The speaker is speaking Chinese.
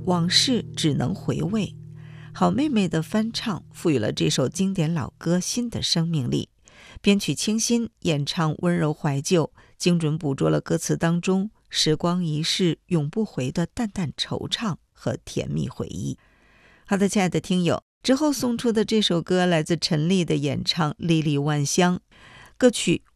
往事只能回味。好妹妹的翻唱赋予了这首经典老歌新的生命力，编曲清新，演唱温柔怀旧，精准捕捉了歌词当中时光一逝永不回的淡淡惆怅和甜蜜回忆。好的，亲爱的听友，之后送出的这首歌来自陈粒的演唱《粒粒万香》，歌曲